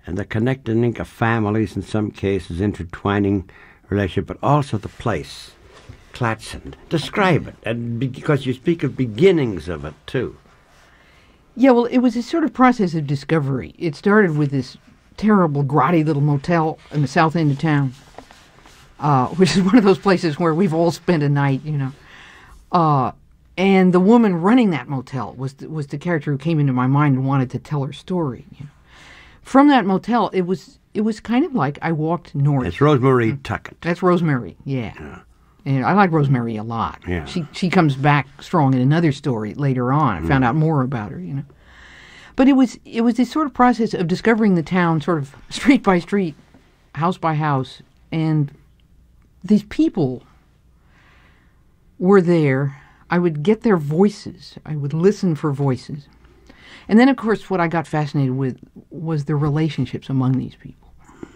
and the connecting link of families in some cases, intertwining relationship, but also the place, Clatsand. Describe it, and because you speak of beginnings of it too. Yeah, well, it was a sort of process of discovery. It started with this terrible, grotty little motel in the south end of town, which is one of those places where we've all spent a night, you know. And the woman running that motel was the character who came into my mind and wanted to tell her story. You know. From that motel, it was kind of like I walked north. It's Rosemary Tuckett. That's Rosemary, yeah. And I like Rosemary a lot. Yeah. She comes back strong in another story later on. I found out more about her, you know. But it was this sort of process of discovering the town, sort of street by street, house by house, and these people were there. I would get their voices. I would listen for voices. And then, of course, what I got fascinated with was the relationships among these people.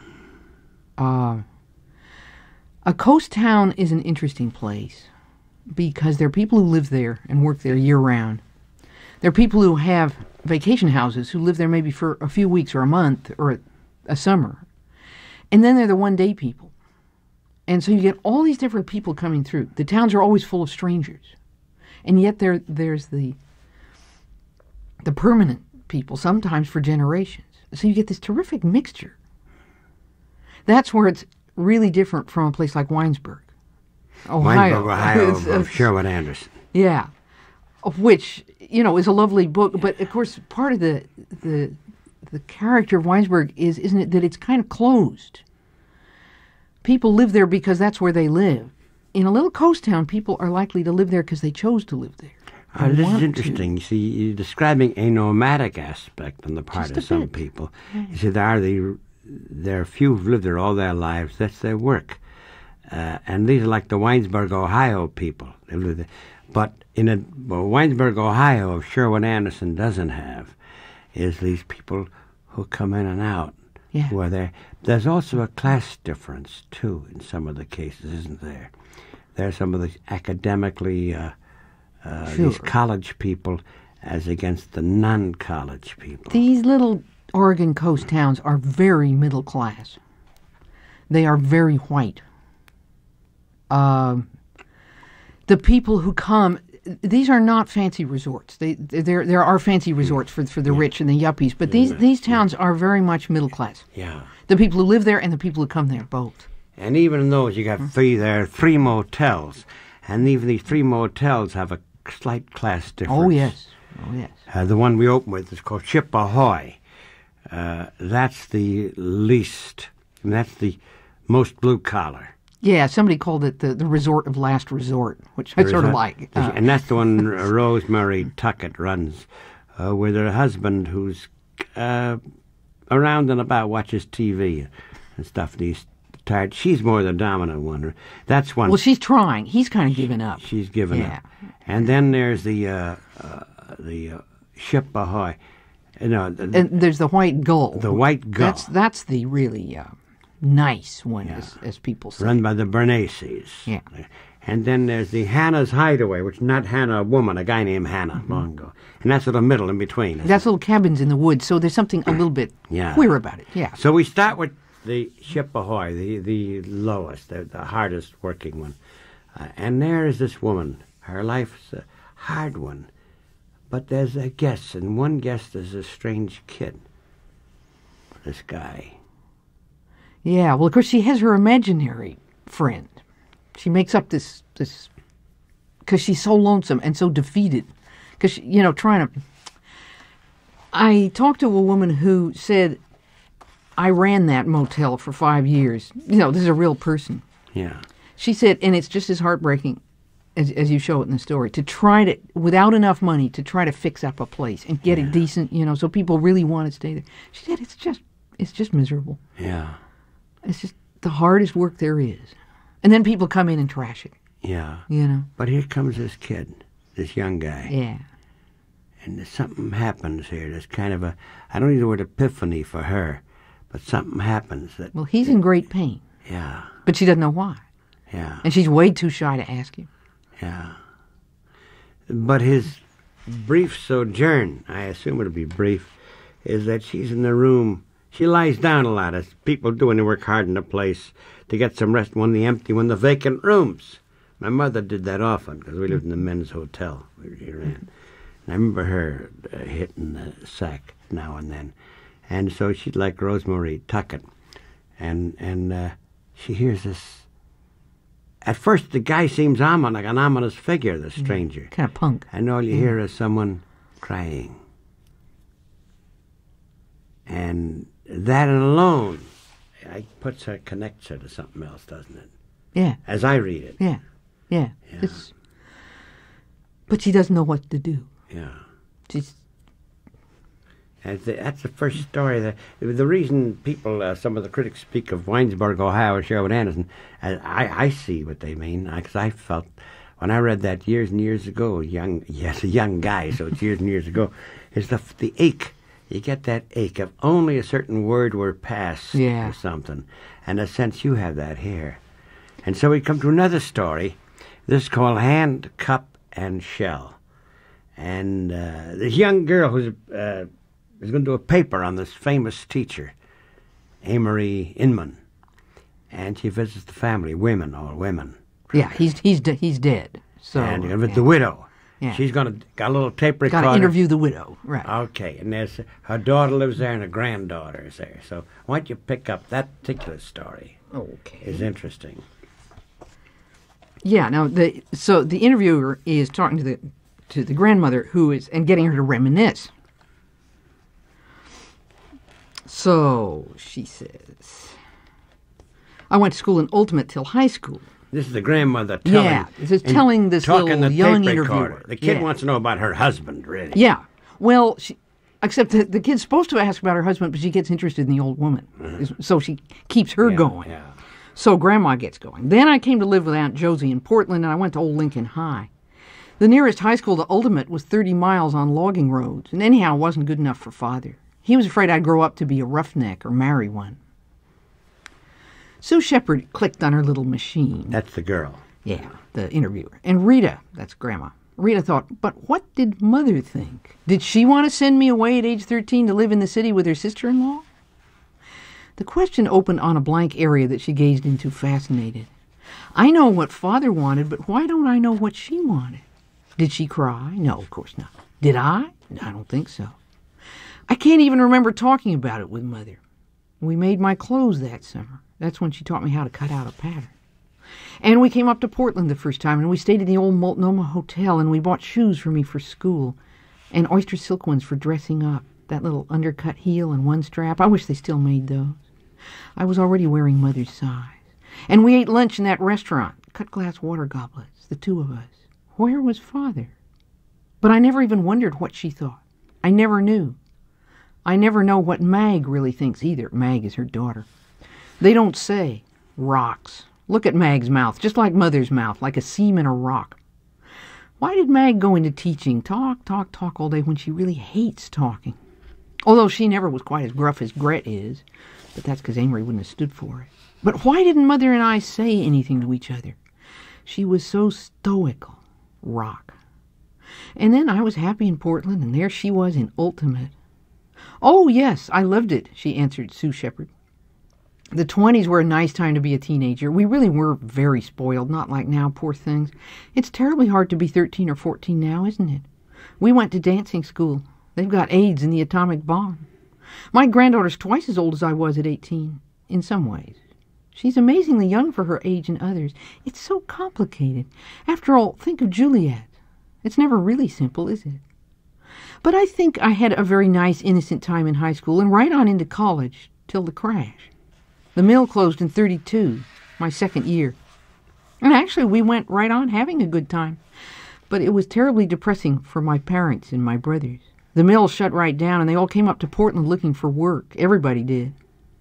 A coast town is an interesting place because there are people who live there and work there year-round. There are people who have vacation houses who live there maybe for a few weeks or a month or a summer. And then there are the one-day people. And so you get all these different people coming through. The towns are always full of strangers. And yet there's the permanent people, sometimes for generations. So you get this terrific mixture. That's where it's really different from a place like Winesburg, Ohio. Winesburg, Ohio, of Sherwood Anderson. Yeah, of which, you know, is a lovely book. But, of course, part of the character of Winesburg isn't it, that it's kind of closed. People live there because that's where they live. In a little coast town, people are likely to live there because they chose to live there. This is interesting. You see, you're describing a nomadic aspect on the part of some people. You see, there are few who've lived there all their lives. That's their work. And these are like the Winesburg, Ohio people. They live there. But Winesburg, Ohio, of Sherwood Anderson doesn't have, is these people who come in and out. Yeah. Who are there. There's also a class difference, too, in some of the cases, isn't there? There are some of the academically, these college people as against the non-college people. These little Oregon coast towns are very middle class. They are very white. The people who come, these are not fancy resorts. There are fancy resorts for the rich and the yuppies, but these towns are very much middle class. Yeah. The people who live there and the people who come there, both. And even in those, you got there are 3 motels, and even these 3 motels have a slight class difference. Oh yes. The one we open with is called Ship Ahoy. That's the least, and that's the most blue collar. Yeah, somebody called it the resort of last resort, which I sort of like. And that's the one Rosemary Tuckett runs, with her husband who's around and about, watches TV and stuff. And he's tired. She's more the dominant one. That's one. Well, she's trying. He's kind of given up. She's given up. And then there's the Ship Ahoy. And there's the White Gull. The White Gull. That's the really nice one, as people say. Run by the Bernays. Yeah. And then there's the Hannah's Hideaway, which is not Hannah, a woman, a guy named Hannah, long ago. And that's in the middle, in between. That's little cabins in the woods, so there's something a little bit queer about it. Yeah. So we start with the Ship Ahoy, the lowest, the hardest working one. And there is this woman. Her life's a hard one. But there's a guest, and one guest is a strange kid. This guy. Yeah, well, of course, she has her imaginary friend. She makes up this because she's so lonesome and so defeated. Because, trying to... I talked to a woman who said, I ran that motel for 5 years. This is a real person. Yeah. She said, and it's just as heartbreaking as you show it in the story, to try to, without enough money, to try to fix up a place and get it decent, so people really want to stay there. She said, it's just miserable. Yeah. It's just the hardest work there is. And then people come in and trash it. Yeah. But here comes this kid, this young guy. Yeah. And something happens here. There's kind of I don't use the word epiphany for her, but something happens that... Well, he's in great pain. Yeah. But she doesn't know why. Yeah. And she's way too shy to ask him. Yeah. But his brief sojourn, I assume it'll be brief, is that she's in the room She lies down a lot, as people do when they work hard in a place to get some rest when they empty the vacant rooms. My mother did that often because we lived in the men's hotel we ran. And I remember her hitting the sack now and then. And so she'd like Rosemary Tuckett. And she hears this. At first, the guy seems like an ominous figure, the stranger. Kind of punk. And all you hear is someone crying. And that alone, connects her to something else, doesn't it? Yeah. As I read it. Yeah. But she doesn't know what to do. Yeah. She's... That's the first story. The reason people, some of the critics speak of Winesburg, Ohio, or Sherwood Anderson, I see what they mean, because I felt, when I read that years and years ago, a young guy, so it's years and years ago, is the ache. You get that ache of only a certain word were passed or something. And in a sense, you have that here. And so we come to another story. This is called Hand, Cup, and Shell. And this young girl who's going to do a paper on this famous teacher, Amory Inman. And she visits the family, all women. Yeah, he's dead. So, and you're going to visit the widow. Yeah. She's got a little tape recorder. Got to interview the widow, right. Okay, and her daughter lives there and her granddaughter is there. So why don't you pick up that particular story? Okay. It's interesting. Yeah, now, so the interviewer is talking to the grandmother and getting her to reminisce. So, she says, I went to school in Ultimate till high school. This is the grandmother telling. Yeah, this is telling this little young interviewer. The kid wants to know about her husband, really. Yeah. Well, except the kid's supposed to ask about her husband, but she gets interested in the old woman. So she keeps her going. Yeah. So Grandma gets going. Then I came to live with Aunt Josie in Portland, and I went to Old Lincoln High. The nearest high school to Ultimate was 30 miles on logging roads, and anyhow, it wasn't good enough for Father. He was afraid I'd grow up to be a roughneck or marry one. Sue Shepard clicked on her little machine. That's the girl. Yeah, the interviewer. And Rita, that's Grandma. Rita thought, but what did Mother think? Did she want to send me away at age 13 to live in the city with her sister-in-law? The question opened on a blank area that she gazed into, fascinated. I know what Father wanted, but why don't I know what she wanted? Did she cry? No, of course not. Did I? I don't think so. I can't even remember talking about it with Mother. We made my clothes that summer. That's when she taught me how to cut out a pattern. And we came up to Portland the first time, and we stayed in the old Multnomah Hotel, and we bought shoes for me for school, and oyster silk ones for dressing up, that little undercut heel and one strap. I wish they still made those. I was already wearing Mother's size. And we ate lunch in that restaurant, cut glass water goblets, the two of us. Where was Father? But I never even wondered what she thought. I never knew. I never know what Mag really thinks either. Mag is her daughter. They don't say. Rocks. Look at Mag's mouth, just like Mother's mouth, like a seam in a rock. Why did Mag go into teaching? Talk all day when she really hates talking. Although she never was quite as gruff as Gret is, but that's because Amory wouldn't have stood for it. But why didn't Mother and I say anything to each other? She was so stoical. Rock. And then I was happy in Portland, and there she was in Ultimate. Oh, yes, I loved it, she answered Sue Shepard. The 20s were a nice time to be a teenager. We really were very spoiled, not like now, poor things. It's terribly hard to be 13 or 14 now, isn't it? We went to dancing school. They've got AIDS and the atomic bomb. My granddaughter's twice as old as I was at 18, in some ways. She's amazingly young for her age and others. It's so complicated. After all, think of Juliet. It's never really simple, is it? But I think I had a very nice, innocent time in high school and right on into college, till the crash. The mill closed in 32, my second year. And actually, we went right on having a good time. But it was terribly depressing for my parents and my brothers. The mill shut right down, and they all came up to Portland looking for work. Everybody did.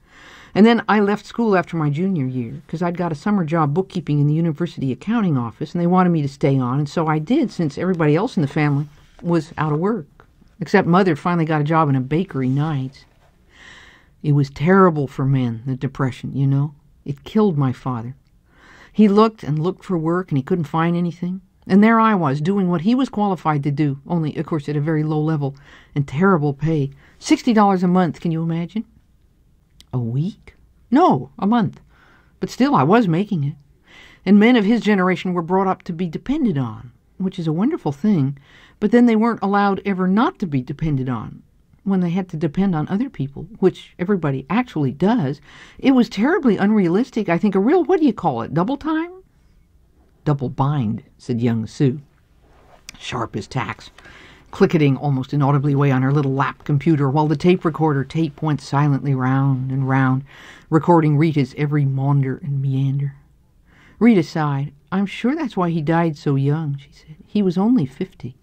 And then I left school after my junior year, because I'd got a summer job bookkeeping in the university accounting office, and they wanted me to stay on, and so I did, since everybody else in the family was out of work. Except Mother finally got a job in a bakery nights. It was terrible for men, the Depression, you know. It killed my father. He looked and looked for work, and he couldn't find anything. And there I was, doing what he was qualified to do, only, of course, at a very low level and terrible pay. $60 a month, can you imagine? A week? No, a month. But still, I was making it. And men of his generation were brought up to be depended on, which is a wonderful thing, but then they weren't allowed ever not to be depended on. When they had to depend on other people, which everybody actually does, it was terribly unrealistic. I think a real, what do you call it, double time? Double bind, said young Sue, sharp as tacks, clicketing almost inaudibly away on her little lap computer while the tape recorder tape went silently round and round, recording Rita's every maunder and meander. Rita sighed. I'm sure that's why he died so young, she said. He was only 50.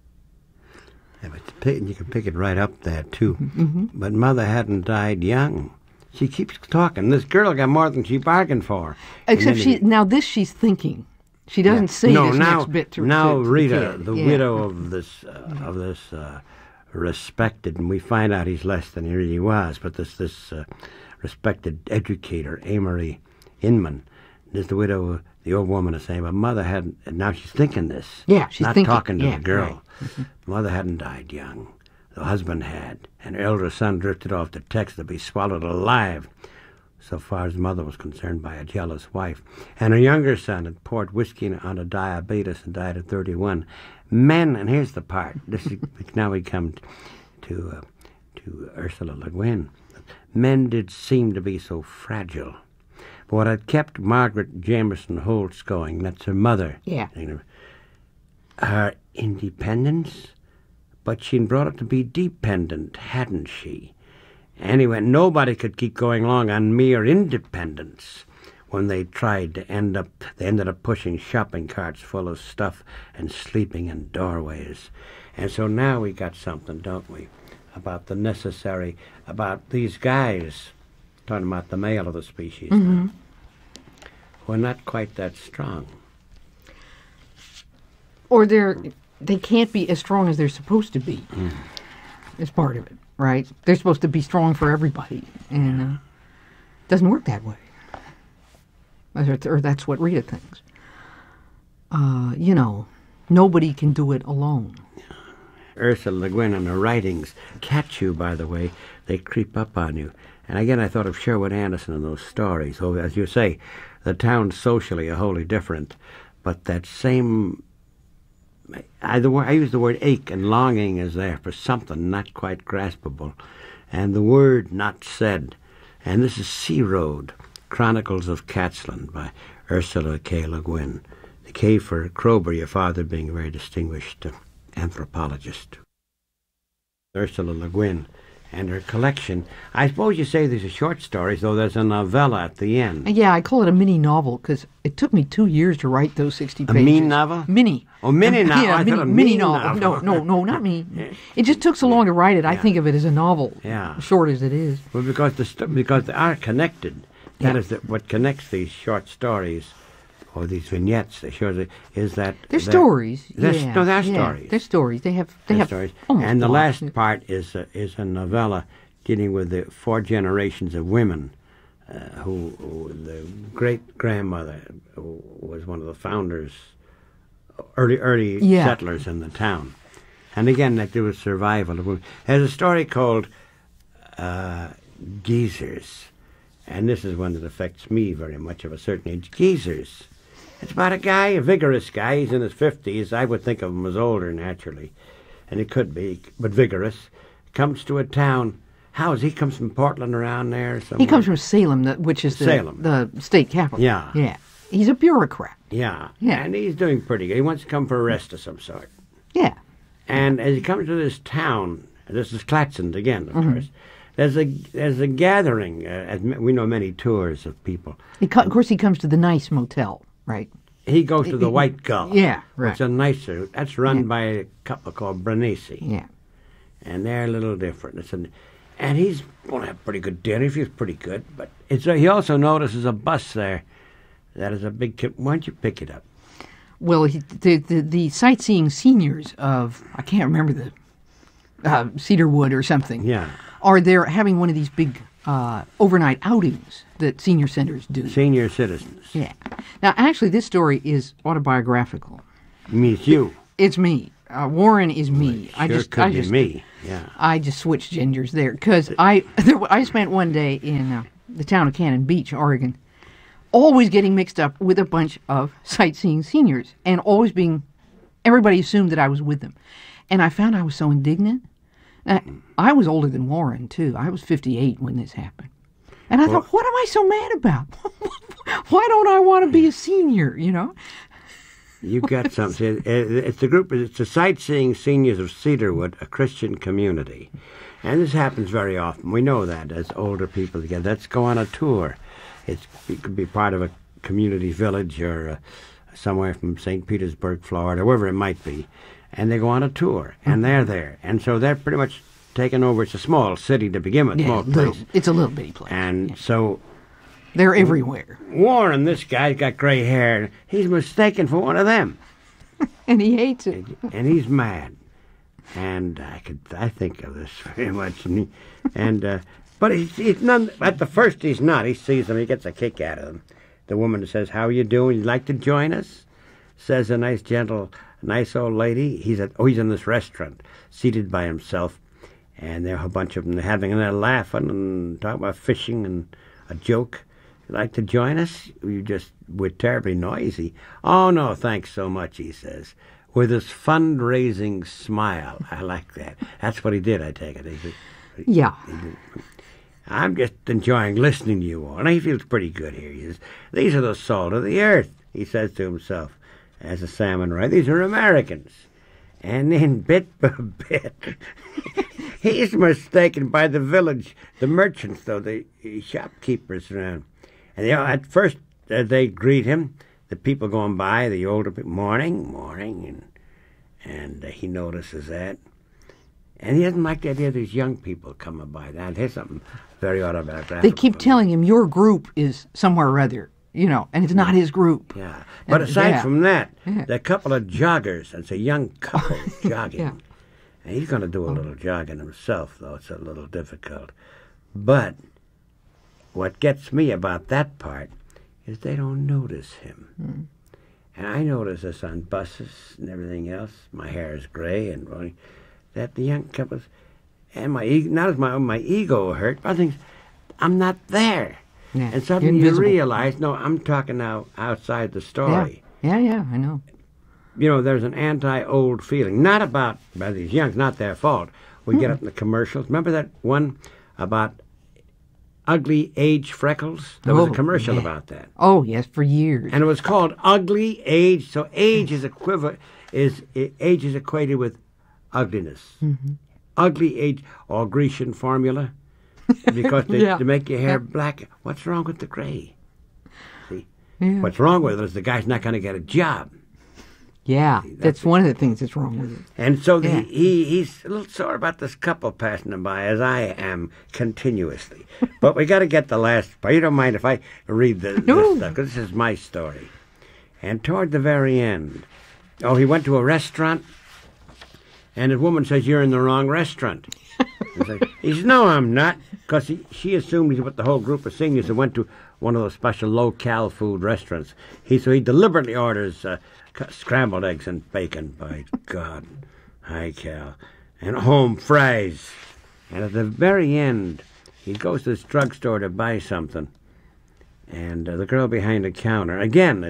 Yeah, but you can pick it right up there, too. Mm-hmm. But Mother hadn't died young. She keeps talking. This girl got more than she bargained for. Except she's thinking. She doesn't say this next bit to Rita, the the widow of this respected, and we find out he's less than he really was, but this respected educator, Amory Inman, is the widow of the old woman is saying, but Mother hadn't, and now she's thinking this. Yeah, she's not thinking. Talking to the girl. Right. Mm-hmm. Mother hadn't died young. The husband had, and her elder son drifted off to Texas to be swallowed alive, so far as Mother was concerned, by a jealous wife. And her younger son had poured whiskey on a diabetes and died at 31. Men, and here's the part, this is, now we come to Ursula Le Guin. Men did seem to be so fragile. But what had kept Margaret Jameson Holtz going, that's her mother. Yeah. Her independence, but she'd brought up to be dependent, hadn't she? Anyway, nobody could keep going along on mere independence. When they tried to they ended up pushing shopping carts full of stuff and sleeping in doorways. And so now we got something, don't we, about these guys, talking about the male of the species mm-hmm. now, who are not quite that strong. Or they can't be as strong as they're supposed to be. It's part of it, right? They're supposed to be strong for everybody, and it doesn't work that way. Or that's what Rita thinks. Nobody can do it alone. Ursula Le Guin and her writings catch you, by the way. They creep up on you. And again, I thought of Sherwood Anderson and those stories. So, as you say, the towns socially are wholly different, but that same... I use the word ache and longing is there for something not quite graspable. And the word not said. And this is Sea Road, Chronicles of Catsland by Ursula K. Le Guin. The K for Kroeber, your father being a very distinguished anthropologist. Ursula Le Guin and her collection. I suppose you say these are short stories, though there's a novella at the end. Yeah, I call it a mini novel because it took me 2 years to write those 60 pages. A mean novel? Mini. Oh, mini novel. Yeah, I thought a mini mean novel. No, not me. It just took so long to write it. I think of it as a novel. Yeah. Short as it is. Well, because they are connected. That is what connects these short stories or these vignettes. Is that they're stories. They're yeah, stories. They're stories. They have stories. And the last part is a novella dealing with the 4 generations of women who the great grandmother was one of the founders, early settlers in the town, and again that there was survival of women. There's a story called Geezers, and this is one that affects me very much of a certain age. Geezers. It's about a guy, a vigorous guy. He's in his 50s. I would think of him as older naturally, and he could be, but vigorous. Comes to a town. He comes from Portland, around there somewhere. He comes from Salem, which is the state capital. Yeah. Yeah. He's a bureaucrat. Yeah. And he's doing pretty good. He wants to come for a rest of some sort. Yeah. And as he comes to this town, this is Clatsand again, of course, there's a gathering. We know many tours of people. Of course, he comes to the nice motel, right? He goes to the White Gull. Yeah, right. It's a nicer. That's run by a couple called Brunesi. Yeah. And they're a little different. And he's going to have a pretty good dinner. He feels pretty good. But he also notices a bus there that is a big... Why don't you pick it up? Well, the sightseeing seniors of... I can't remember the... Cedarwood or something. Yeah. Are there having one of these big overnight outings that senior centers do. Senior citizens. Yeah. Now, actually, this story is autobiographical. Means you. It's me. Warren is me. Sure could be me. Yeah. I just switched genders there because I spent one day in the town of Cannon Beach, Oregon, always getting mixed up with a bunch of sightseeing seniors, and everybody assumed that I was with them, and I found I was so indignant. I was older than Warren too. I was 58 when this happened, and I thought, what am I so mad about? Why don't I want to be a senior? You know. You got something. It's a group. It's the Sightseeing Seniors of Cedarwood, a Christian community, and this happens very often. We know that as older people together. Let's go on a tour. It could be part of a community village or somewhere from St. Petersburg, Florida, wherever it might be, and they go on a tour, and they're there, and so they're pretty much taken over. It's a small city to begin with, small place. It's a little bitty place, and so. They're everywhere. Warren, this guy's got gray hair. He's mistaken for one of them. And he hates it. And he's mad. And I think of this very much. But he's none. At the first, he's not. He sees them. He gets a kick out of them. The woman says, "How are you doing? You'd like to join us?" Says a nice old lady. He's in this restaurant, seated by himself, and there are a bunch of them having and they're laughing and talking about fishing and a joke. Like to join us? We're terribly noisy. Oh, no, thanks so much, he says, with his fundraising smile. I like that. That's what he did, I take it. Yeah. I'm just enjoying listening to you all, and he feels pretty good here. He says, these are the salt of the earth, he says to himself, as a salmon right. These are Americans. And then bit by bit, he's mistaken by the village, the merchants, though, the shopkeepers around. And at first they greet him, the people going by, the older people, morning, and he notices that. And he doesn't like the idea of these young people coming by. Now, here's something very autobiographical. They keep telling him, your group is somewhere or other, and it's not his group. Yeah. But aside from that, there are a couple of joggers. It's a young couple jogging. Yeah. And he's going to do a little jogging himself, though it's a little difficult. But what gets me about that part is they don't notice him. And I notice this on buses and everything else. My hair is gray and rolling. That the young couples, and my ego hurt, but I think I'm not there. Yeah. And suddenly you realize, no, I'm talking now outside the story. Yeah, I know. There's an anti-old feeling, not by these youngs, not their fault. We get up in the commercials. Remember that one about ugly age freckles? There was a commercial about that. Oh, yes, for years. And it was called Ugly Age. So age is equated with ugliness. Mm-hmm. Ugly age, or Grecian formula, because to make your hair black. What's wrong with the gray? See, what's wrong with it is the guy's not going to get a job. Yeah, that's one of the things that's wrong with it. And so he's a little sore about this couple passing him by, as I am continuously. But we got to get the last part. You don't mind if I read this stuff, because this is my story. And toward the very end, he went to a restaurant, and the woman says, "You're in the wrong restaurant." He says, "No, I'm not," because she assumed he's with the whole group of seniors that went to one of those special low-cal food restaurants. So he deliberately orders scrambled eggs and bacon, by God, high-cal, and home fries. And at the very end, he goes to this drugstore to buy something, and the girl behind the counter, again,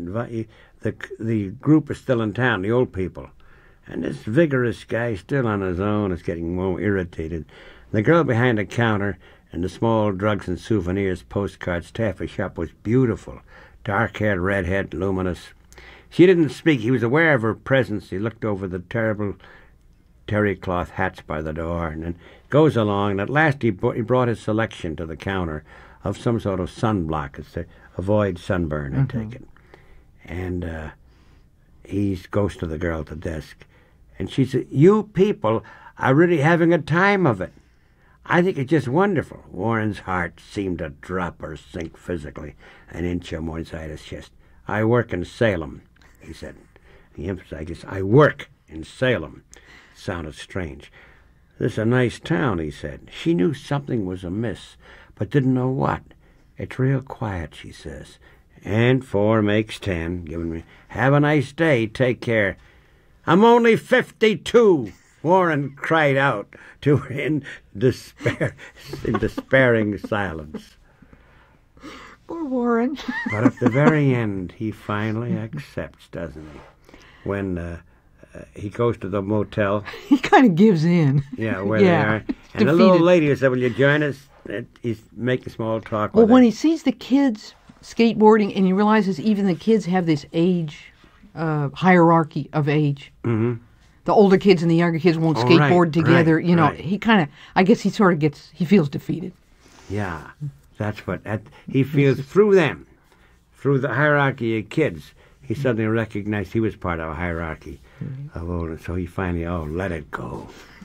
the group is still in town, the old people, and this vigorous guy still on his own is getting more irritated. The girl behind the counter and the small drugs and souvenirs postcards taffy shop was beautiful, dark-haired, redhead, luminous. She didn't speak. He was aware of her presence. He looked over the terrible terry cloth hats by the door, and then goes along, and at last he brought his selection to the counter of some sort of sunblock. It's to avoid sunburn, I take it. And he goes to the girl at the desk, and she said, "You people are really having a time of it. I think it's just wonderful." Warren's heart seemed to drop or sink physically an inch or more inside his chest. "I work in Salem," he said. He emphasized, "I work in Salem." It sounded strange. "This is a nice town," he said. She knew something was amiss, but didn't know what. "It's real quiet," she says. "And 4 makes 10, giving me, 'Have a nice day, take care.' I'm only 52, Warren cried out to her in despair, in despairing silence. Poor Warren. But at the very end, he finally accepts, doesn't he? When he goes to the motel. He kind of gives in. Yeah, where they are. And the little lady said, will you join us? He's making small talk with her. When he sees the kids skateboarding and he realizes even the kids have this age, hierarchy of age. Mm-hmm. The older kids and the younger kids won't skateboard together. Right, you know, he kind of, I guess he sort of he feels defeated. Yeah, that's what, he feels through them, through the hierarchy of kids. He suddenly recognized he was part of a hierarchy of older, so he finally, let it go.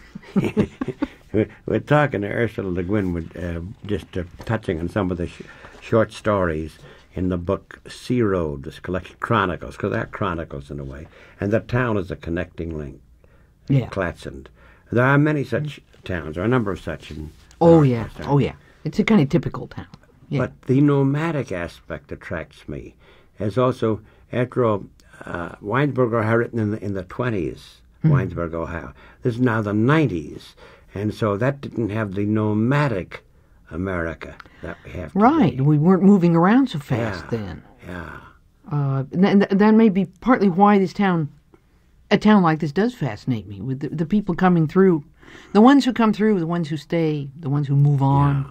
We're talking to Ursula Le Guin, just touching on some of the short stories in the book Sea Road, this collection, chronicles, because they're chronicles in a way, and the town is a connecting link. Yeah. Clatsand. There are many such towns, or a number of such in Oh yeah. It's a kind of typical town. Yeah. But the nomadic aspect attracts me. As also, after all, Winesburg, Ohio, written in the 20s, Winesburg, Ohio. This is now the 90s, and so that didn't have the nomadic America that we have today. Right. We weren't moving around so fast then. Yeah. And that may be partly why a town like this does fascinate me, with the people coming through. The ones who come through, the ones who stay, the ones who move on.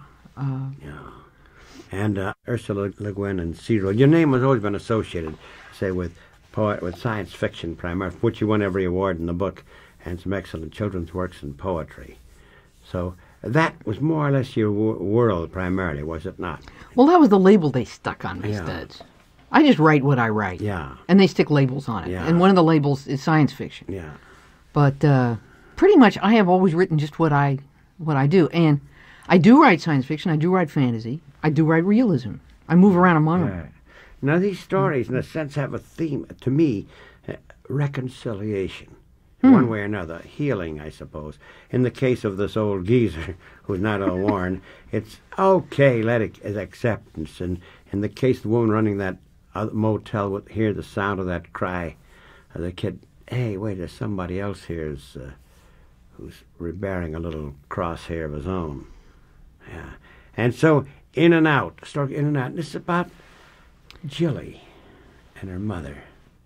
And Ursula Le Guin and Sea Road. Your name has always been associated, say, with science fiction primarily, for which you won every award in the book, and some excellent children's works and poetry. So that was more or less your world primarily, was it not? Well, that was the label they stuck on me, Studs. I just write what I write. Yeah. And they stick labels on it. Yeah. And one of the labels is science fiction. Yeah. But pretty much I have always written just what I do. And I do write science fiction. I do write fantasy. I do write realism. I move around among them. Now, these stories, in a sense, have a theme, to me, reconciliation. One way or another. Healing, I suppose. In the case of this old geezer, who's not all worn, it's okay, let it as acceptance. And in the case of the woman running that motel, would hear the sound of that cry of the kid, hey, wait, there's somebody else here who's bearing a little crosshair of his own. Yeah. And so, in and out, story in and out. And this is about Jilly and her mother.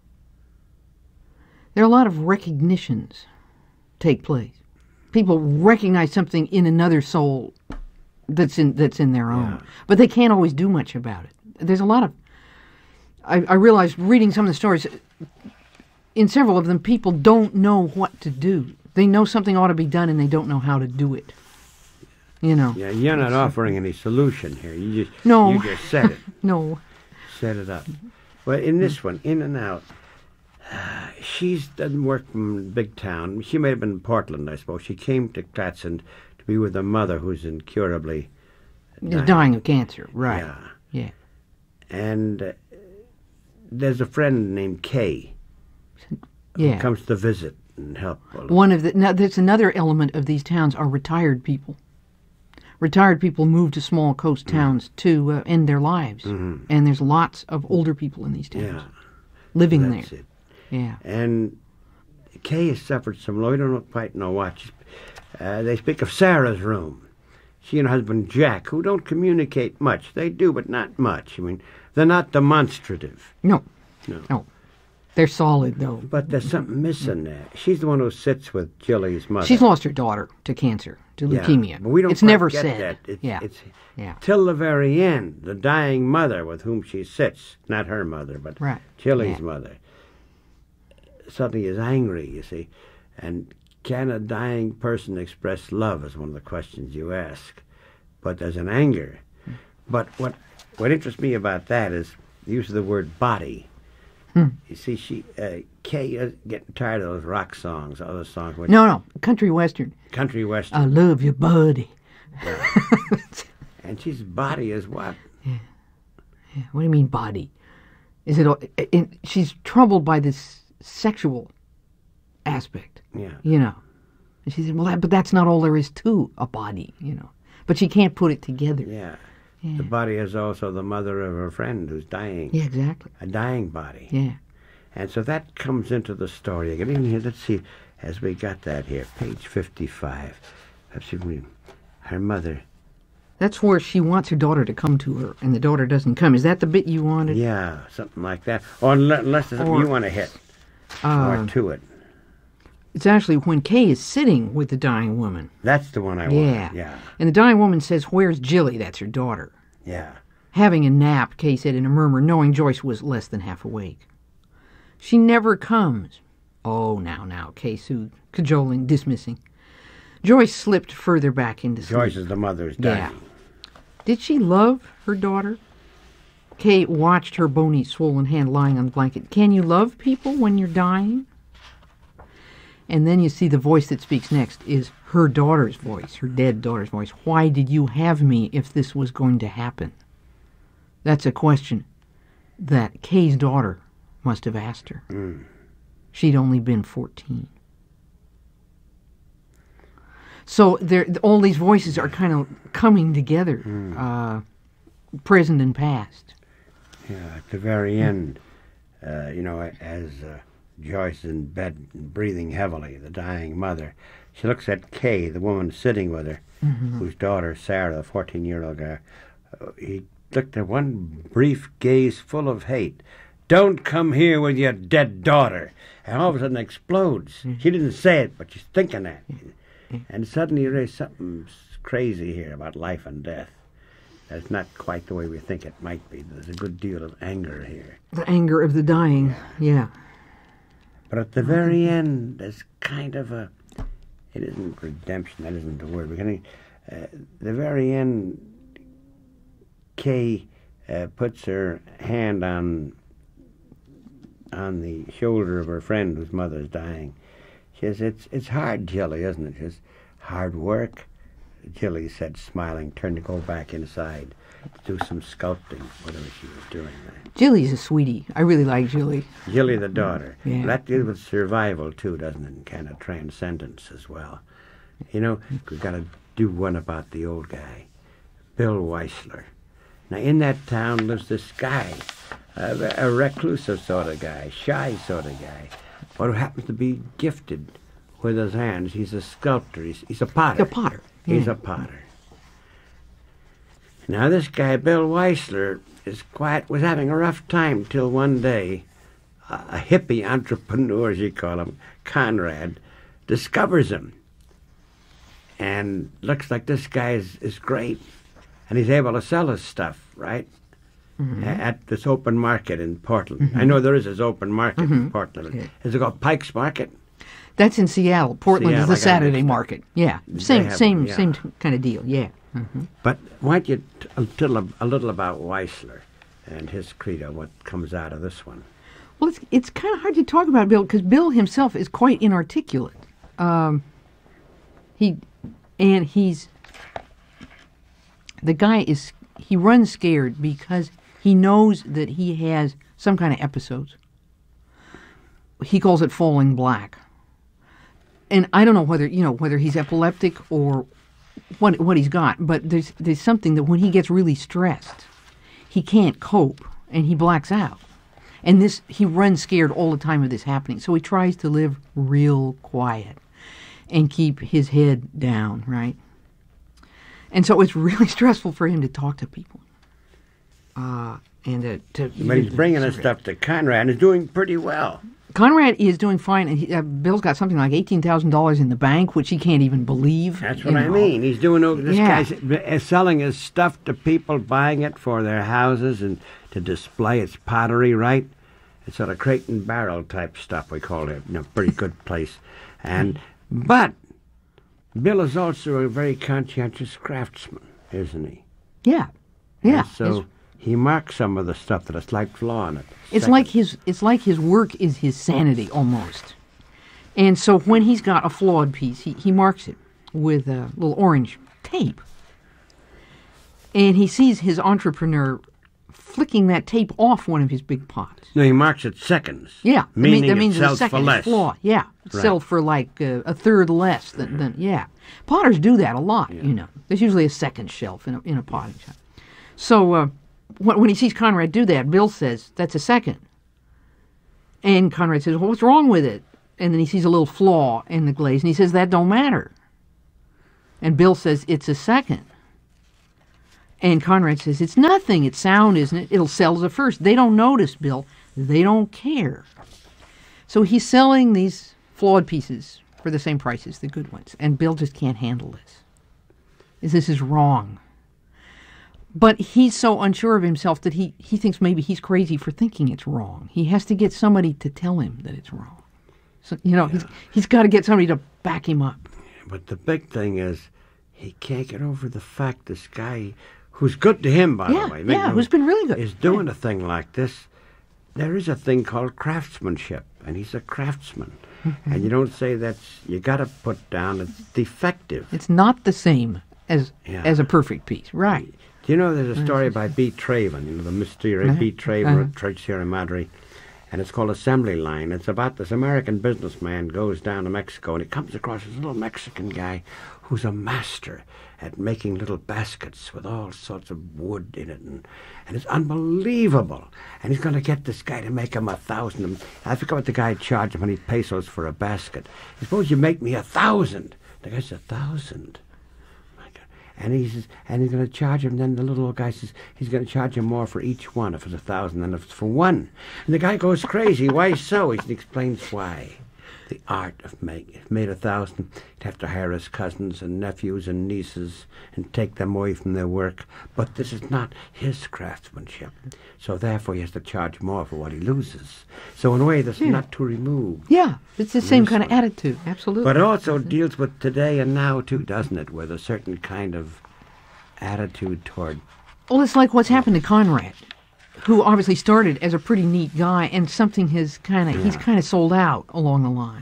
There are a lot of recognitions take place. People recognize something in another soul that's in their own, but they can't always do much about it. There's a lot of. I realized reading some of the stories. In several of them, people don't know what to do. They know something ought to be done, and they don't know how to do it. You know. Yeah, you're not offering any solution here. You just said it. No. Set it up. Well, in this one, in and out. She doesn't work from a big town. She may have been in Portland, I suppose. She came to Clatsand to be with her mother, who's incurably dying of cancer. Right. Yeah. And there's a friend named Kay who comes to visit and help. Now, there's another element of these towns are retired people. Retired people move to small coast towns to end their lives. Mm-hmm. And there's lots of older people in these towns living there. It. Yeah. And Kay has suffered some, we don't quite know what. They speak of Sarah's room. She and her husband Jack, who don't communicate much. They do, but not much. I mean, they're not demonstrative. No. They're solid, though. But there's something missing there. She's the one who sits with Jilly's mother. She's lost her daughter to cancer, to leukemia. But we don't it's never get said. That. It's till the very end, the dying mother with whom she sits, not her mother, but Jilly's mother, suddenly is angry, you see. And can a dying person express love is one of the questions you ask. But there's an anger. But what interests me about that is the use of the word body. You see, Kay is getting tired of those rock songs, other songs. No, country western. Country western. I love your body. Yeah. And she's body is what? Yeah. What do you mean body? Is it? She's troubled by this sexual aspect. Yeah. You know. And she said, well, but that's not all there is to a body, you know. But she can't put it together. Yeah. The body is also the mother of her friend who's dying. Yeah, exactly. A dying body. Yeah. And so that comes into the story again. Even here, let's see, as we got that here, page 55. Perhaps you read her mother. That's where she wants her daughter to come to her, and the daughter doesn't come. Is that the bit you wanted? Yeah, something like that. Or unless there's something you want to hit. Or to it. It's actually when Kay is sitting with the dying woman. That's the one I want. Yeah. And the dying woman says, "Where's Jilly?" That's her daughter. Yeah. Having a nap, Kay said in a murmur, knowing Joyce was less than half awake. "She never comes." "Oh, now," Kay soothed, cajoling, dismissing. Joyce slipped further back into sleep. Joyce is the mother's dying. Yeah. Did she love her daughter? Kay watched her bony, swollen hand lying on the blanket. Can you love people when you're dying? And then you see the voice that speaks next is her daughter's voice, her dead daughter's voice. Why did you have me if this was going to happen? That's a question that Kay's daughter must have asked her. She'd only been 14. So all these voices are kind of coming together, present and past. Yeah, at the very end, as Joyce is in bed breathing heavily, the dying mother, she looks at Kay, the woman sitting with her, whose daughter, Sarah, the 14-year-old girl. He looked at one brief gaze full of hate. "Don't come here with your dead daughter." And all of a sudden explodes. She didn't say it, but she's thinking that. And suddenly you realize something's crazy here about life and death. That's not quite the way we think it might be. There's a good deal of anger here. The anger of the dying, yeah. But at the very end, there's kind of it isn't redemption, that isn't the word. The very end, Kay puts her hand on the shoulder of her friend whose mother's dying. She says, it's hard, Jilly, isn't it? She says, "Hard work?" Jilly said, smiling, turned to go back inside to do some sculpting, whatever she was doing there. Jilly's a sweetie. I really like Jilly. Jilly, the daughter. Yeah. That deals with survival, too, doesn't it? And kind of transcendence as well. You know, we've got to do one about the old guy, Bill Weisler. Now, in that town lives this guy, a reclusive sort of guy, shy sort of guy, but who happens to be gifted with his hands. He's a sculptor. He's a potter. A potter. He's a potter. Now, this guy, Bill Weisler, was having a rough time till one day a hippie entrepreneur, as you call him, Conrad, discovers him. And looks like this guy is great. And he's able to sell his stuff, right? At this open market in Portland. I know there is this open market in Portland. Yeah. Is it called Pike's Market? That's in Seattle. Portland is the Seattle, Saturday market. Yeah, same kind of deal. Yeah. But why don't you tell a little about Weisler and his credo, what comes out of this one? Well, it's kind of hard to talk about Bill because Bill himself is quite inarticulate. The guy he runs scared because he knows that he has some kind of episodes. He calls it falling black. And I don't know whether he's epileptic or what he's got, but there's something that when he gets really stressed, he can't cope and he blacks out. And he runs scared all the time of this happening. So he tries to live real quiet and keep his head down, right? And so it's really stressful for him to talk to people. But he's bringing his stuff to Conrad and is doing pretty well. Conrad is doing fine, and Bill's got something like $18,000 in the bank, which he can't even believe. That's what I mean. He's doing this guy's selling his stuff to people, buying it for their houses and to display its pottery, right? It's sort of crate and barrel type stuff, we call it. Pretty good place. But Bill is also a very conscientious craftsman, isn't he? Yeah, yeah. And so he marks some of the stuff that has like flaw in it. It's like his work is his sanity almost. And so when he's got a flawed piece, he marks it with a little orange tape. And he sees his entrepreneur flicking that tape off one of his big pots. No, he marks it seconds. Yeah, meaning that means it sells the second for less. Flaw. Yeah, Right. sell for like a third less than yeah. Potters do that a lot. Yeah. There's usually a second shelf in a potting shop. So when he sees Conrad do that, Bill says, "That's a second." And Conrad says, well, what's wrong with it? And then he sees a little flaw in the glaze, and he says, that don't matter. And Bill says, it's a second. And Conrad says, it's nothing. It's sound, isn't it? It'll sell as a first. They don't notice, Bill. They don't care. So he's selling these flawed pieces for the same price as the good ones. And Bill just can't handle this. This is wrong. But he's so unsure of himself that he thinks maybe he's crazy for thinking it's wrong. He has to get somebody to tell him that it's wrong. So, he's got to get somebody to back him up. But the big thing is he can't get over the fact this guy, who's good to him, by the way. Who's been really good. Is doing a thing like this. There is a thing called craftsmanship, and he's a craftsman. Mm-hmm. And you don't say you got to put down it's defective. It's not the same as a perfect piece, right? Do you know there's a story by B. Traven, the mysterious B. Traven at Church Sierra Madre, and it's called Assembly Line. It's about this American businessman goes down to Mexico, and he comes across this little Mexican guy who's a master at making little baskets with all sorts of wood in it, and it's unbelievable. And he's going to get this guy to make him 1,000. I forgot what the guy charged him 100 pesos for a basket. Suppose you make me 1,000. The guy says, 1,000. And he's going to charge him. Then the little old guy says he's going to charge him more for each one if it's 1,000 than if it's for one. And the guy goes crazy. Why so? He explains why. The art of making 1,000. He'd have to hire his cousins and nephews and nieces and take them away from their work. But this is not his craftsmanship. So therefore he has to charge more for what he loses. So in a way that's not to remove. Yeah, it's the same kind of attitude, absolutely. But it also deals with today and now too, doesn't it? With a certain kind of attitude toward... Well, it's like what's happened to Conrad, who obviously started as a pretty neat guy, and something he's kind of sold out along the line.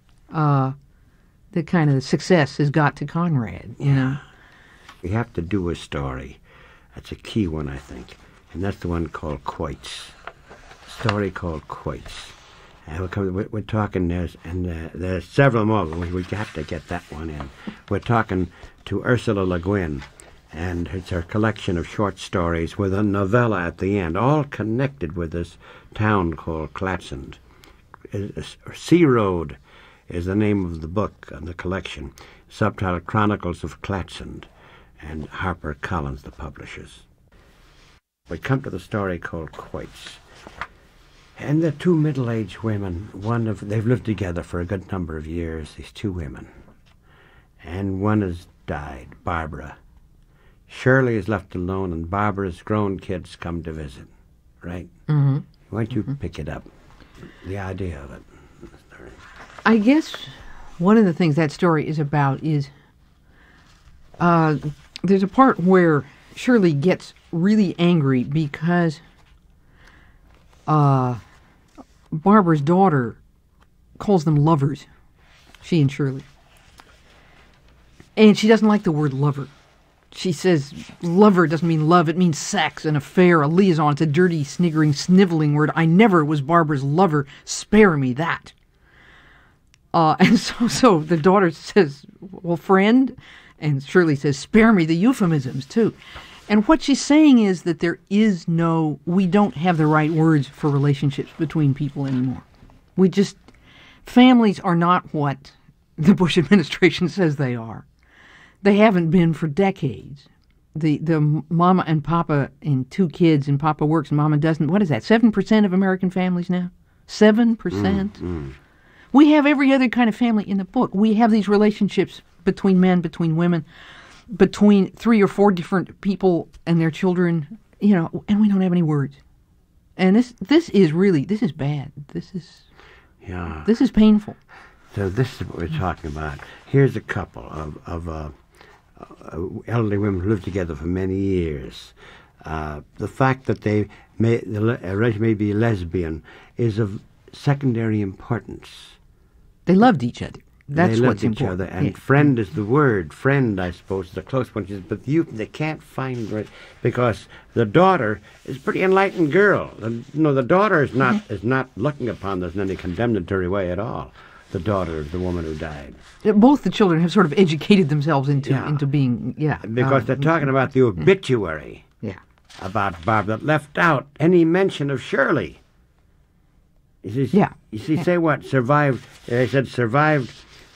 The kind of success has got to Conrad, you know. We have to do a story. That's a key one, I think. And that's the one called Quoits. A story called Quoits. And we're talking, there's several more, but we have to get that one in. We're talking to Ursula Le Guin, and it's her collection of short stories with a novella at the end, all connected with this town called Clatsand. Sea Road is the name of the book and the collection, subtitled Chronicles of Clatsand, and HarperCollins, the publishers. We come to the story called Quoits. And they're two middle-aged women. They've lived together for a good number of years, these two women. And one has died, Barbara. Shirley is left alone, and Barbara's grown kids come to visit, right? Mm-hmm. Why don't you pick it up, the idea of it? I guess one of the things that story is about is there's a part where Shirley gets really angry because Barbara's daughter calls them lovers, she and Shirley. And she doesn't like the word lover. She says lover doesn't mean love, it means sex, an affair, a liaison. It's a dirty, sniggering, sniveling word. I never was Barbara's lover. Spare me that. And so the daughter says, well, friend, and Shirley says, spare me the euphemisms, too. And what she's saying is that we don't have the right words for relationships between people anymore. Families are not what the Bush administration says they are. They haven't been for decades. The mama and papa and two kids, and papa works and mama doesn't. What is that, 7% of American families now? 7%? We have every other kind of family in the book. We have these relationships between men, between women, between 3 or 4 different people and their children, and we don't have any words. And this is bad. This is painful. So this is what we're talking about. Here's a couple of elderly women who lived together for many years. The fact that the marriage may be lesbian is of secondary importance. They loved each other. That's what's important. They loved each other, and friend is the word. Friend, I suppose, is a close one. But they can't find it because the daughter is a pretty enlightened girl. The daughter is not looking upon this in any condemnatory way at all. The daughter of the woman who died. Both the children have sort of educated themselves into being, Because they're talking about the obituary about Barbara that left out any mention of Shirley. He says, Yeah. You see, say what? Survived. He said survived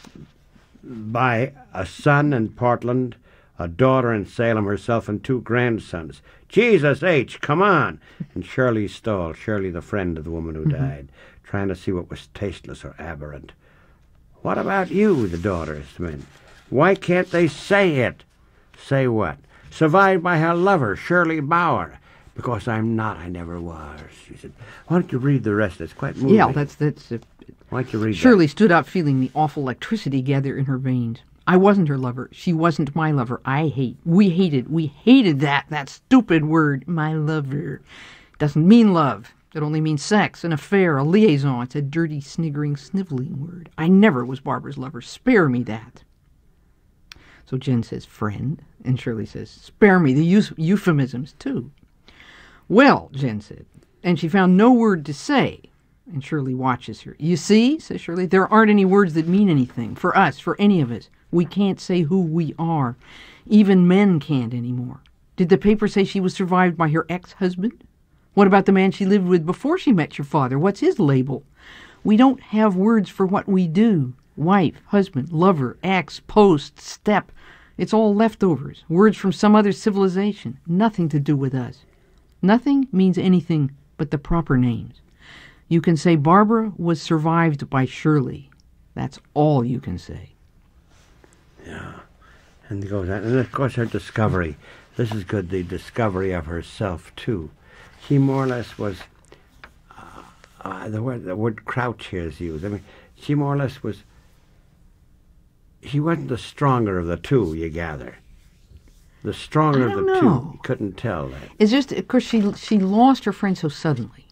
by a son in Portland, a daughter in Salem, herself, and 2 grandsons. Jesus H., come on! And Shirley Stahl, Shirley the friend of the woman who died, trying to see what was tasteless or aberrant. What about you, the daughters meant? Why can't they say it? Say what? Survived by her lover, Shirley Bauer. Because I'm not, I never was, she said. Why don't you read the rest? It's quite moving. Yeah, that's Why don't you read Shirley stood up feeling the awful electricity gather in her veins. I wasn't her lover. She wasn't my lover. We hated that stupid word, my lover. Doesn't mean love. It only means sex, an affair, a liaison. It's a dirty, sniggering, sniveling word. I never was Barbara's lover. Spare me that. So Jen says, friend, and Shirley says, spare me the euphemisms, too. Well, Jen said, and she found no word to say. And Shirley watches her. You see, says Shirley, there aren't any words that mean anything. For us, for any of us. We can't say who we are. Even men can't anymore. Did the paper say she was survived by her ex-husband? What about the man she lived with before she met your father? What's his label? We don't have words for what we do. Wife, husband, lover, ex, post, step. It's all leftovers. Words from some other civilization. Nothing to do with us. Nothing means anything but the proper names. You can say Barbara was survived by Shirley. That's all you can say. Yeah. And it goes on. And of course her discovery. This is good, the discovery of herself, too. She more or less was, the word crouch here is used. I mean, she more or less she wasn't the stronger of the two, you gather. The stronger of the two, you couldn't tell that. It's just, of course, she lost her friend so suddenly.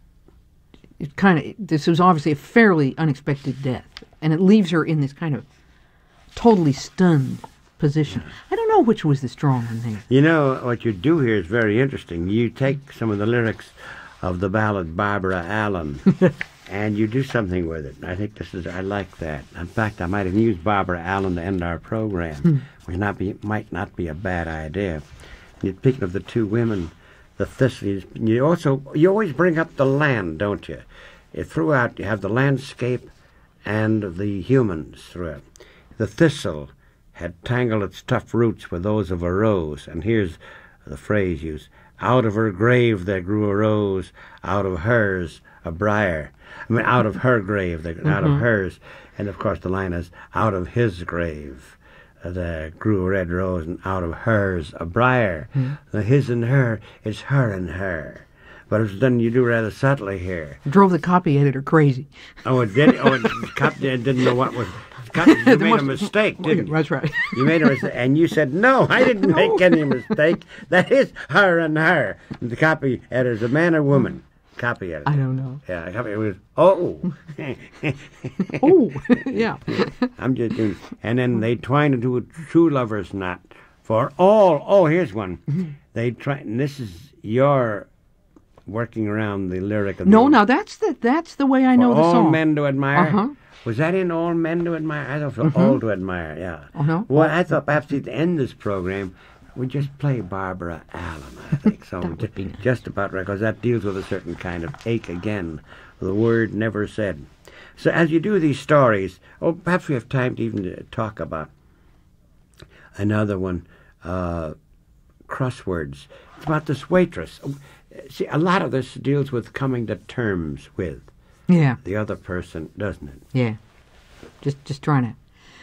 This was obviously a fairly unexpected death, and it leaves her in this kind of totally stunned position. I don't know which was the strong one there. You know, what you do here is very interesting. You take some of the lyrics of the ballad Barbara Allen, and you do something with it. I think I like that. In fact, I might have used Barbara Allen to end our program, which might not be a bad idea. And speaking of the 2 women, the thistle, you always bring up the land, don't you? Throughout, you have the landscape and the humans throughout. The thistle had tangled its tough roots with those of a rose, and here's the phrase used, out of her grave there grew a rose, out of hers a briar. I mean, out of her grave, out of hers. And of course the line is, out of his grave there grew a red rose, and out of hers a briar. The his and her, it's her and her. But it's done, you do rather subtly here. Drove the copy editor crazy. Oh, it did? Oh, the copy editor didn't know what was... You made a mistake, didn't you? That's right. You made a mistake, and you said, no, I didn't make any mistake. That is her and her. And the copy editor is a man or woman? Copy editor. I don't know. Yeah, copy editor was, Oh, yeah. I'm just doing... And then they twine into a true lover's knot for all... Oh, here's one. They try... And this is your... working around the lyric of No, now that's the way I know the song. All men to admire? Uh-huh. Was that in All Men to Admire? I thought it was All to Admire, yeah. Uh-huh. Well, I thought perhaps at the end of this program, we'd just play Barbara Allen, I think. So That would be nice. Just about right, because that deals with a certain kind of ache again, the word never said. So as you do these stories, perhaps we have time to even talk about another one, crosswords. It's about this waitress. See, a lot of this deals with coming to terms with the other person, doesn't it? Yeah. Just trying to...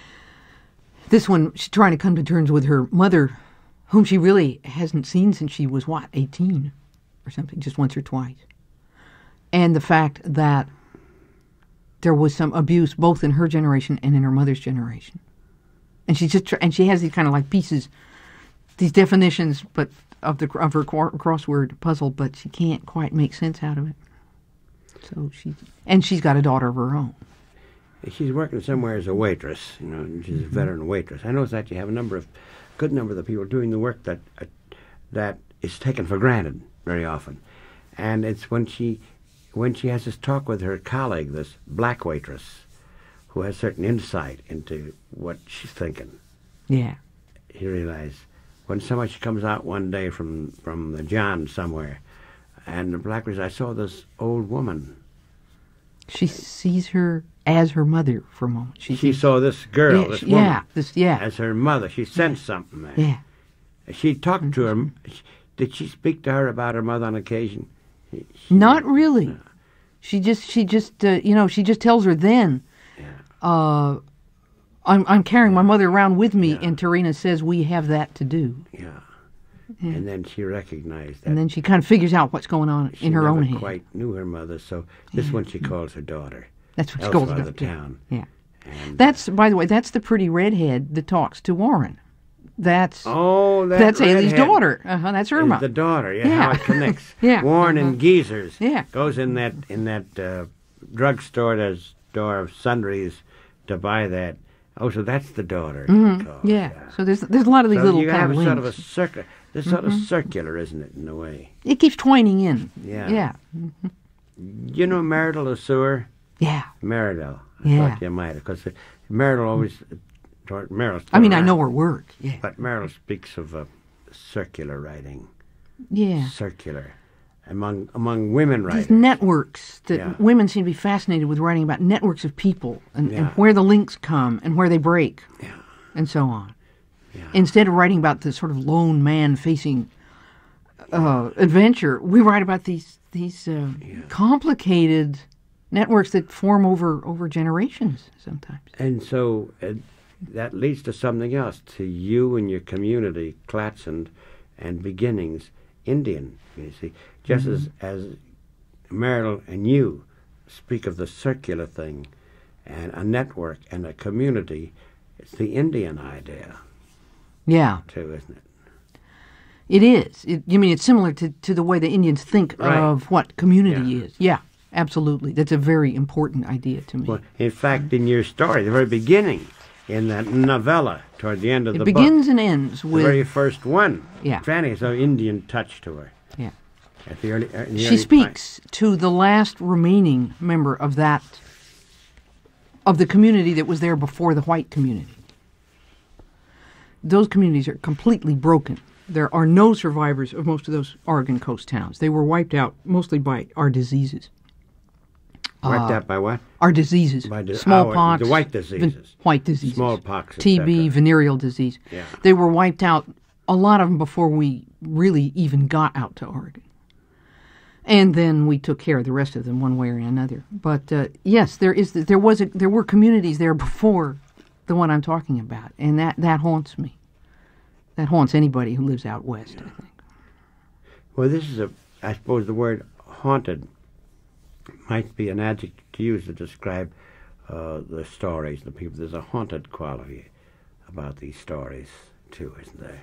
This one, she's trying to come to terms with her mother, whom she really hasn't seen since she was, 18 or something, just once or twice. And the fact that there was some abuse both in her generation and in her mother's generation. And she has these kind of like pieces, these definitions, but of her crossword puzzle, but she can't quite make sense out of it. So she's got a daughter of her own. She's working somewhere as a waitress, she's a veteran waitress. I notice that you have a good number of the people doing the work that is taken for granted very often. And it's when she has this talk with her colleague, this black waitress, who has certain insight into what she's thinking. Yeah. You realize when somebody comes out one day from the John somewhere, and the black waitress, I saw this old woman She sees her as her mother for a moment. She saw this girl, this woman, yeah, as her mother. She sensed something there. yeah. She talked to her. Did she speak to her about her mother on occasion? Not really. She just she just tells her then. Yeah. I'm carrying my mother around with me, and Tarina says we have that to do. Yeah. And then she recognized that. And then she kind of figures out what's going on in her own She head. never quite knew her mother, so this one she calls her daughter. That's what she calls her the town. Yeah. And, That's, by the way, that's the pretty redhead that talks to Warren. That's that's Ailey's daughter. That's Irma. The daughter. Yeah, how it connects. Yeah. Warren and Geezers. Yeah. Goes in that drugstore, that store of sundries, to buy that. Oh, so that's the daughter. Yeah. So there's a lot of these So little you kind have of a links. sort of a circular. It's sort of circular, isn't it, in a way? It keeps twining in. Yeah. Yeah. You know Meridel LeSueur? Yeah. Meridel. I Yeah. thought you might, because Meridel always. Meridel. I mean, I know her work. Yeah. But Meridel speaks of circular writing. Yeah. Circular. Among women writers. These networks that Yeah. women seem to be fascinated with, writing about networks of people and Yeah. where the links come and where they break Yeah. and so on. Yeah. Instead of writing about the sort of lone man facing adventure, we write about these complicated networks that form over generations sometimes. And so that leads to something else, to you and your community, Clatsand and Beginnings, Indian, you see. Just as Meridel and you speak of the circular thing and a network and a community, it's the Indian idea, Yeah, too, isn't it? it is. You mean it's similar to the way the Indians think Right. of what community Yeah. is. Yeah, absolutely. That's a very important idea to me. Well, in fact, in your story, the very beginning, in that novella, toward the end of It the begins book, and ends the with... very first one, Yeah. Fanny has an Indian touch to her. Yeah. At the early, in the She early speaks to the last remaining member of the community that was there before the white community. Those communities are completely broken. There are no survivors of most of those Oregon coast towns. They were wiped out mostly by our diseases. Wiped out by what? Our diseases. By Smallpox. the white diseases. White diseases. Smallpox, TB, etc. venereal disease. Yeah. They were wiped out, a lot of them, before we really even got out to Oregon. And then we took care of the rest of them one way or another. But yes, there were communities there before the one I'm talking about, and that haunts me. That haunts anybody who lives out west, I think. Well, this is I suppose the word haunted might be an adjective to use to describe the stories, the people. There's a haunted quality about these stories, too, isn't there?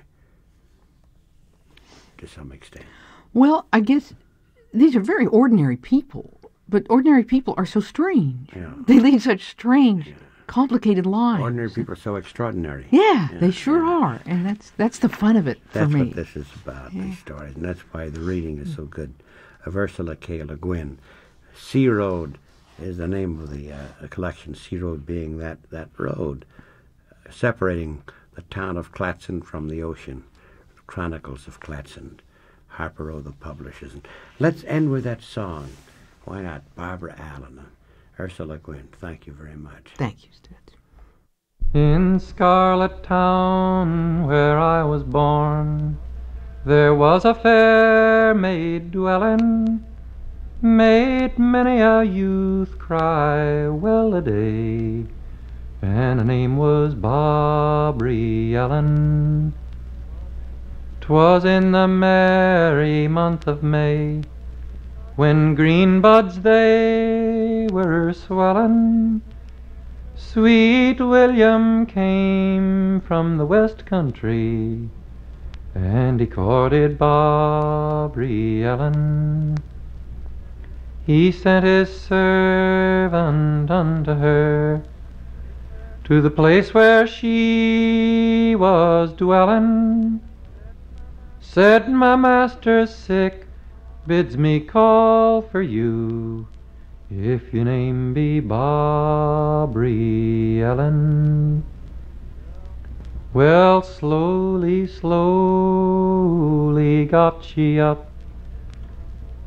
To some extent. Well, I guess these are very ordinary people, but ordinary people are so strange. Yeah. They lead such strange, complicated lives. Ordinary people are so extraordinary. Yeah, they sure are, and that's the fun of it That's for me. what this is about, these stories, and that's why the reading is so good. Of Ursula K. Le Guin. Sea Road is the name of the collection, Sea Road being that road separating the town of Clatsand from the ocean. Chronicles of Clatsand, Harper Row, the publishers. And let's end with that song. Why not? Barbara Allen and Ursula Guin. Thank you very much. Thank you, Stutz. In Scarlet Town, where I was born, there was a fair maid dwelling, made many a youth cry well-a-day, and her name was Barbary Ellen. 'Twas in the merry month of May, when green buds they were swelling, sweet William came from the west country, and he courted Barbary Ellen. He sent his servant unto her, to the place where she was dwelling. Said, my master's sick, bids me call for you, if your name be Barbary Ellen. Well, slowly, slowly got she up,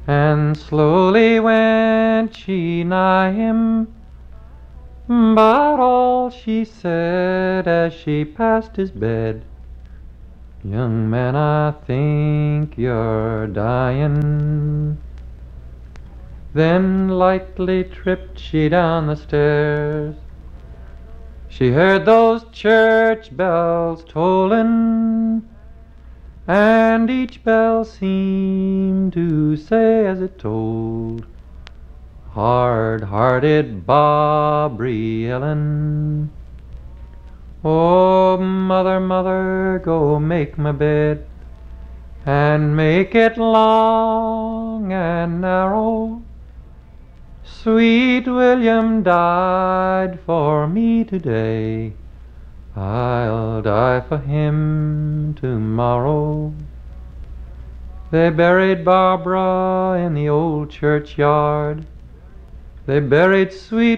and slowly went she nigh him, but all she said as she passed his bed, "Young man, I think you're dying." Then lightly tripped she down the stairs. She heard those church bells tolling, and each bell seemed to say as it tolled, "Hard-hearted Barbary Ellen. Oh, mother, mother, go make my bed, and make it long and narrow. Sweet William died for me today, I'll die for him tomorrow." They buried Barbara in the old churchyard. They buried sweet